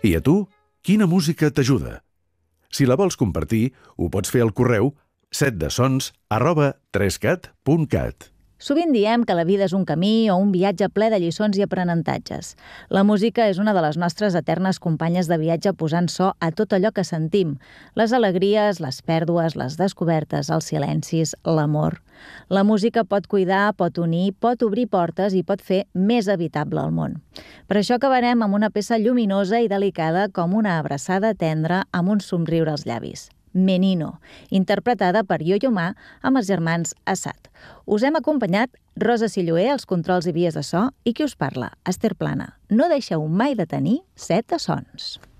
I a tu, quina música t'ajuda? Si la vols compartir, ho pots fer al correu setdesons@3cat.cat. Sovint diem que la vida és un camí o un viatge ple de lliçons i aprenentatges. La música és una de les nostres eternes companyes de viatge posant so a tot allò que sentim. Les alegries, les pèrdues, les descobertes, els silencis, l'amor. La música pot cuidar, pot unir, pot obrir portes i pot fer més habitable el món. Per això acabarem amb una peça lluminosa i delicada com una abraçada tendra amb un somriure als llavis. Menino, interpretada per Yo-Yo Ma amb els germans Assad. Us hem acompanyat Rosa Silloé, als controls i vies de so, i qui us parla, Esther Plana. No deixeu mai de tenir set de sons.